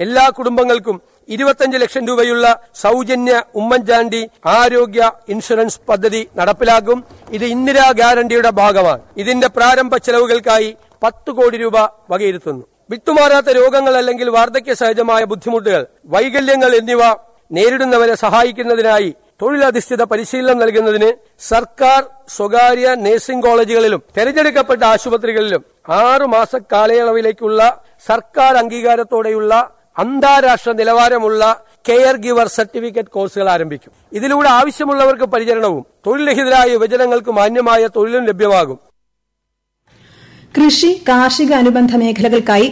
എല്ലാ കുടുംബങ്ങൾക്കും 25 ലക്ഷം രൂപയുള്ള സൗജന്യ ഉമ്മൻചാണ്ടി ആരോഗ്യ ഇൻഷുറൻസ് പദ്ധതി നടപ്പിലാക്കും. ഇത് ഇന്ദിരാ ഗ്യാരണ്ടിയുടെ ഭാഗമാണ്. ഇതിന്റെ പ്രാരംഭ ചെലവുകൾക്കായി 10 കോടി രൂപ വകയിരുത്തുന്നു. വിട്ടുമാറാത്ത രോഗങ്ങൾ അല്ലെങ്കിൽ വാർദ്ധക്യ സഹജമായ ബുദ്ധിമുട്ടുകൾ, വൈകല്യങ്ങൾ എന്നിവ നേരിടുന്നവരെ സഹായിക്കുന്നതിനായി തൊഴിലധിഷ്ഠിത പരിശീലനം നൽകുന്നതിന് സർക്കാർ സ്വകാര്യ നഴ്സിംഗ് കോളേജുകളിലും തെരഞ്ഞെടുക്കപ്പെട്ട ആശുപത്രികളിലും 6 മാസ കാലയളവിലേക്കുള്ള സർക്കാർ അംഗീകാരത്തോടെയുള്ള അന്താരാഷ്ട്ര നിലവാരമുള്ള കെയർ ഗിവർ സർട്ടിഫിക്കറ്റ് കോഴ്സുകൾ ആരംഭിക്കും. ഇതിലൂടെ ആവശ്യമുള്ളവർക്ക് പരിചരണവും തൊഴിൽരഹിതരായ യുവജനങ്ങൾക്ക് മാന്യമായ തൊഴിലും ലഭ്യമാകും. കൃഷി, കാർഷിക അനുബന്ധ മേഖലകൾക്കായി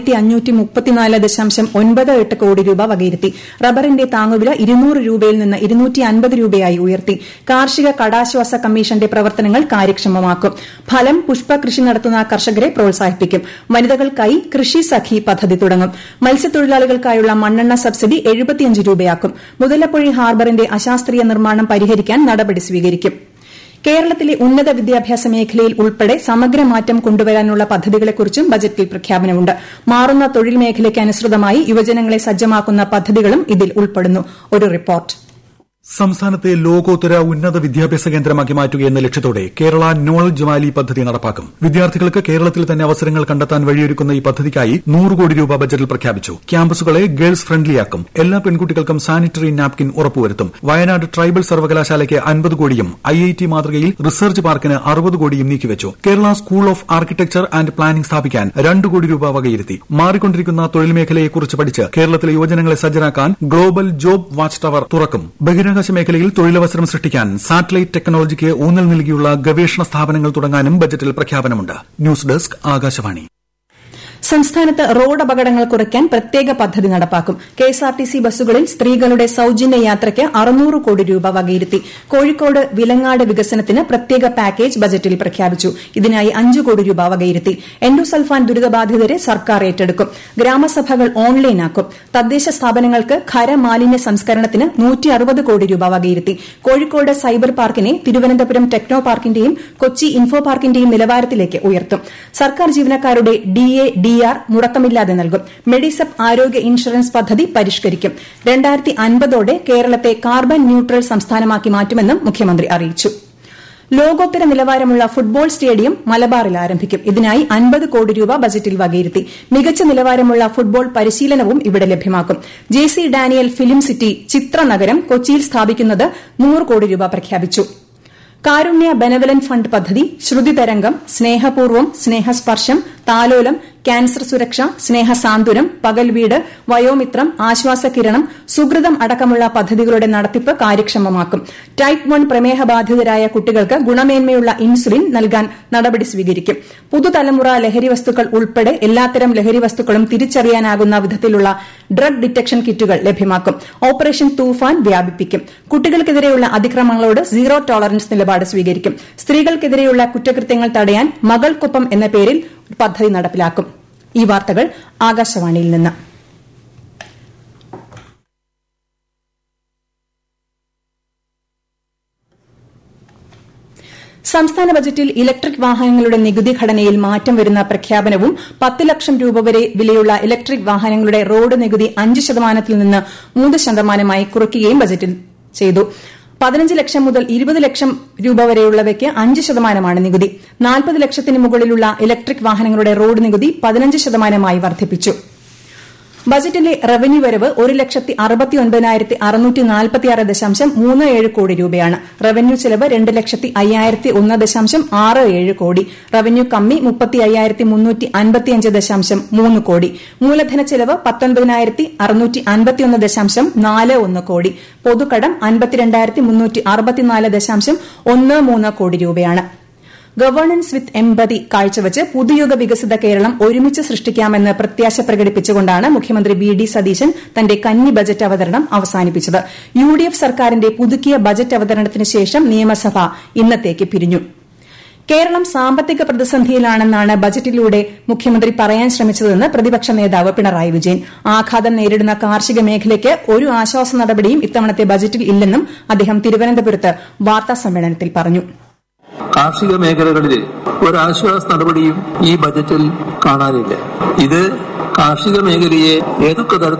1534.98 കോടി രൂപ വകയിരുത്തി. റബ്ബറിന്റെ താങ്ങുവില 200 രൂപയിൽ നിന്ന് 250 രൂപയായി ഉയർത്തി. കാർഷിക കടാശ്വാസ കമ്മീഷന്റെ പ്രവർത്തനങ്ങൾ കാര്യക്ഷമമാക്കും. ഫലം, പുഷ്പ കൃഷി നടത്തുന്ന കർഷകരെ പ്രോത്സാഹിപ്പിക്കും. വനിതകൾക്കായി കൃഷി സഖി പദ്ധതി തുടങ്ങും. മത്സ്യത്തൊഴിലാളികൾക്കായുള്ള മണ്ണെണ്ണ സബ്സിഡി 75 രൂപയാക്കും. മുതലപ്പൊഴി ഹാർബറിന്റെ അശാസ്ത്രീയ നിർമ്മാണം പരിഹരിക്കാൻ നടപടി സ്വീകരിക്കും. കേരളത്തിലെ ഉന്നത വിദ്യാഭ്യാസ മേഖലയിൽ ഉൾപ്പെടെ സമഗ്ര മാറ്റം കൊണ്ടുവരാനുള്ള പദ്ധതികളെക്കുറിച്ചും ബജറ്റിൽ പ്രഖ്യാപനമുണ്ട്. മാറുന്ന തൊഴിൽ മേഖലയ്ക്ക് അനുസൃതമായി യുവജനങ്ങളെ സജ്ജമാക്കുന്ന പദ്ധതികളും ഇതിൽ ഉൾപ്പെടുന്നു. ഒരു റിപ്പോർട്ട്. സംസ്ഥാനത്തെ ലോകോത്തര ഉന്നത വിദ്യാഭ്യാസ കേന്ദ്രമാക്കി മാറ്റുക എന്ന ലക്ഷ്യത്തോടെ കേരള നോളജ് വാലി പദ്ധതി നടപ്പാക്കും. വിദ്യാർത്ഥികൾക്ക് കേരളത്തിൽ തന്നെ അവസരങ്ങൾ കണ്ടെത്താൻ വഴിയൊരുക്കുന്ന ഈ പദ്ധതിക്കായി 100 കോടി രൂപ ബജറ്റിൽ പ്രഖ്യാപിച്ചു. ക്യാമ്പസുകളെ ഗേൾസ് ഫ്രണ്ട്ലിയാക്കും. എല്ലാ പെൺകുട്ടികൾക്കും സാനിറ്ററി നാപ്കിൻ ഉറപ്പുവരുത്തും. വയനാട് ട്രൈബൽ സർവകലാശാലയ്ക്ക് 50 കോടിയും IIT മാതൃകയിൽ റിസർച്ച് പാർക്കിന് 60 കോടിയും നീക്കിവച്ചു. Kerala school of architecture and planning സ്ഥാപിക്കാൻ 2 കോടി രൂപ വകയിരുത്തി. മാറിക്കൊണ്ടിരിക്കുന്ന തൊഴിൽ മേഖലയെക്കുറിച്ച് പഠിച്ച് കേരളത്തിലെ യുവജനങ്ങളെ സജ്ജരാക്കാൻ ഗ്ലോബൽ ജോബ് വാച്ച് ടവർ തുറക്കും. ബഹിരാകാശ മേഖലയിൽ തൊഴിലവസരം സൃഷ്ടിക്കാൻ സാറ്റലൈറ്റ് ടെക്നോളജിക്ക് ഊന്നൽ നൽകിയുള്ള ഗവേഷണ സ്ഥാപനങ്ങൾ തുടങ്ങാനും ബജറ്റിൽ പ്രഖ്യാപനമുണ്ട്. News desk, Akashvani. സംസ്ഥാനത്ത് റോഡ് അപകടങ്ങൾ കുറയ്ക്കാൻ പ്രത്യേക പദ്ധതി നടപ്പാക്കും. കെഎസ്ആർടിസി ബസ്സുകളിൽ സ്ത്രീകളുടെ സൌജന്യ യാത്രയ്ക്ക് 600 കോടി രൂപ വകയിരുത്തി. കോഴിക്കോട് വിലങ്ങാട് വികസനത്തിന് പ്രത്യേക പാക്കേജ് ബജറ്റിൽ പ്രഖ്യാപിച്ചു. ഇതിനായി 5 കോടി രൂപ വകയിരുത്തി. എൻഡോസൾഫാൻ ദുരിതബാധിതരെ സർക്കാർ ഏറ്റെടുക്കും. ഗ്രാമസഭകൾ ഓൺലൈനാക്കും. തദ്ദേശ സ്ഥാപനങ്ങൾക്ക് ഖരമാലിന്യ സംസ്കരണത്തിന് 160 കോടി രൂപ വകയിരുത്തി. Kozhikode cyber പാർക്കിനെ Thiruvananthapuram techno പാർക്കിന്റെയും Kochi info പാർക്കിന്റെയും നിലവാരത്തിലേക്ക് ഉയർത്തും. സർക്കാർ ജീവനക്കാരുടെ DA/DR മുടക്കമില്ലാതെ നൽകും. മെഡിസെപ് ആരോഗ്യ ഇൻഷുറൻസ് പദ്ധതി പരിഷ്കരിക്കും. 2050ഓടെ കേരളത്തെ കാർബൺ ന്യൂട്രൽ സംസ്ഥാനമാക്കി മാറ്റുമെന്നും മുഖ്യമന്ത്രി അറിയിച്ചു. ലോകോത്തര നിലവാരമുള്ള ഫുട്ബോൾ സ്റ്റേഡിയം മലബാറിൽ ആരംഭിക്കും. ഇതിനായി 50 കോടി രൂപ ബജറ്റിൽ വകയിരുത്തി. മികച്ച നിലവാരമുള്ള ഫുട്ബോൾ പരിശീലനവും ഇവിടെ ലഭ്യമാക്കും. JC ഡാനിയൽ ഫിലിം സിറ്റി ചിത്രനഗരം കൊച്ചിയിൽ സ്ഥാപിക്കുന്നത് 100 കോടി രൂപ പ്രഖ്യാപിച്ചു. കാരുണ്യ ബെനവലന്റ് ഫണ്ട് പദ്ധതി, ശ്രുതി തരംഗം, സ്നേഹപൂർവം, സ്നേഹസ്പർശം, താലോലം, ക്യാൻസർ സുരക്ഷ, സ്നേഹസാന്ത്വനം, പകൽ വീട്, വയോമിത്രം, ആശ്വാസകിരണം, സുകൃതം അടക്കമുള്ള പദ്ധതികളുടെ നടത്തിപ്പ് കാര്യക്ഷമമാക്കും. ടൈപ്പ് 1 പ്രമേഹ ബാധിതരായ കുട്ടികൾക്ക് ഗുണമേന്മയുള്ള ഇൻസുലിൻ നൽകാൻ നടപടി സ്വീകരിക്കും. പുതുതലമുറ ലഹരിവസ്തുക്കൾ ഉൾപ്പെടെ എല്ലാത്തരം ലഹരിവസ്തുക്കളും തിരിച്ചറിയാനാകുന്ന വിധത്തിലുള്ള ഡ്രഗ് ഡിറ്റക്ഷൻ കിറ്റുകൾ ലഭ്യമാക്കും. ഓപ്പറേഷൻ തൂഫാൻ വ്യാപിപ്പിക്കും. കുട്ടികൾക്കെതിരെയുള്ള അതിക്രമങ്ങളോട് സീറോ ടോളറൻസ് നിലപാട് സ്വീകരിക്കും. സ്ത്രീകൾക്കെതിരെയുള്ള കുറ്റകൃത്യങ്ങൾ തടയാൻ മകൾക്കൊപ്പം എന്ന പേരിൽ പദ്ധതി നടപ്പിലാക്കും. ഈ വാർത്തകൾ ആകാശവാണിയിൽ നിന്ന്. സംസ്ഥാന ബജറ്റിൽ ഇലക്ട്രിക് വാഹനങ്ങളുടെ നികുതി ഘടനയിൽ മാറ്റം വരുന്ന പ്രഖ്യാപനവും 10 ലക്ഷം രൂപ വരെ വിലയുള്ള ഇലക്ട്രിക് വാഹനങ്ങളുടെ റോഡ് നികുതി 5% നിന്ന് 3% കുറയ്ക്കുകയും ബജറ്റിൽ ചെയ്തു. 15 ലക്ഷം മുതൽ 20 ലക്ഷം രൂപ വരെയുള്ളവയ്ക്ക് 5% നികുതി. 40 ലക്ഷത്തിന് മുകളിലുള്ള ഇലക്ട്രിക് വാഹനങ്ങളുടെ റോഡ് നികുതി 15% വർദ്ധിപ്പിച്ചു. ബജറ്റിലെ റവന്യൂ വരവ് 1,69,646.37 കോടി രൂപയാണ്. റവന്യൂ ചെലവ് 2,05,01.67 കോടി. റവന്യൂ കമ്മി 35,355.3 കോടി. മൂലധന ചെലവ് 19,651.41 കോടി. പൊതുകടം 52,364.13 കോടി രൂപയാണ്. ഗവേണൻസ് വിത്ത് എംപതി കാഴ്ചവച്ച് പുതുയുഗ വികസിത കേരളം ഒരുമിച്ച് സൃഷ്ടിക്കാമെന്ന് പ്രത്യാശ പ്രകടിപ്പിച്ചുകൊണ്ടാണ് മുഖ്യമന്ത്രി VD സതീശൻ തന്റെ കന്നി ബജറ്റ് അവതരണം അവസാനിപ്പിച്ചത്. UDF സർക്കാരിന്റെ പുതുക്കിയ ബജറ്റ് അവതരണത്തിന് ശേഷം നിയമസഭ ഇന്നത്തേക്ക് പിരിഞ്ഞു. കേരളം സാമ്പത്തിക പ്രതിസന്ധിയിലാണെന്നാണ് ബജറ്റിലൂടെ മുഖ്യമന്ത്രി പറയാൻ ശ്രമിച്ചതെന്ന് പ്രതിപക്ഷ നേതാവ് പിണറായി വിജയൻ. ആഘാതം നേരിടുന്ന കാർഷിക മേഖലയ്ക്ക് ഒരു ആശ്വാസ നടപടിയും ഇത്തവണത്തെ ബജറ്റിൽ ഇല്ലെന്നും അദ്ദേഹം തിരുവനന്തപുരത്ത് വാർത്താസമ്മേളനത്തിൽ പറഞ്ഞു. കാർഷിക മേഖലകളിൽ ഒരാശ്വാസ നടപടിയും ഈ ബജറ്റിൽ കാണാനില്ല. ഇത് കാർഷിക മേഖലയെ ഏതൊക്കെ